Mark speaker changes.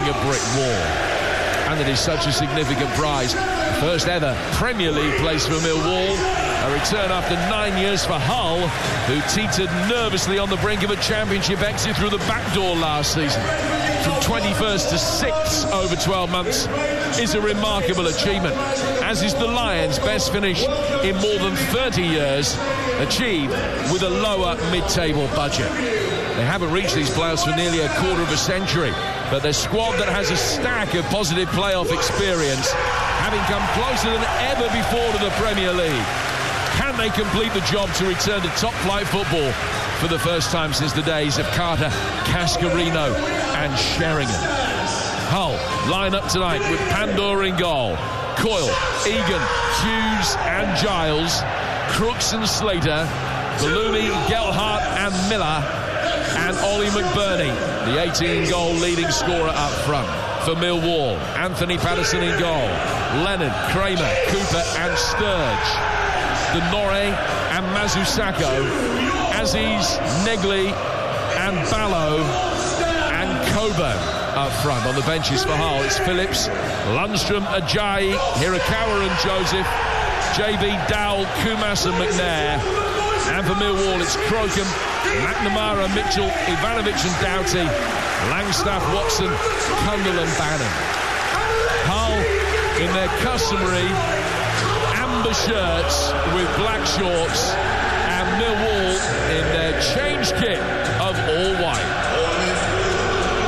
Speaker 1: a brick wall. And it is such a significant prize. First ever Premier League place for Millwall. A return after 9 years for Hull, who teetered nervously on the brink of a championship exit through the back door last season. From 21st to 6th over 12 months is a remarkable achievement, as is the Lions' best finish in more than 30 years, achieved with a lower mid-table budget. They haven't reached these playoffs for nearly a quarter of a century, but their squad that has a stack of positive playoff experience, having come closer than ever before to the Premier League. Can they complete the job to return to top-flight football for the first time since the days of Carter, Cascarino and Sheringham? Hull line up tonight with Pandor in goal, Coyle, Egan, Hughes and Giles, Crooks and Slater, Belluni, Gelhardt and Miller, and Ollie McBurney, the 18-goal leading scorer up front. For Millwall, Anthony Patterson in goal, Leonard, Kramer, Cooper and Sturge, Denore and Mazusako, Aziz, Negley and Ballo and Coburn up front. On the benches for Hull, it's Phillips, Lundstrom, Ajayi, Hirakawa and Joseph, JB, Dowell, Kumas and McNair. And for Millwall, it's Crocombe, McNamara, Mitchell, Ivanovic and Doughty, Langstaff, Watson, Cundall and Bannon. Hull in their customary amber shirts with black shorts, and Millwall in their change kit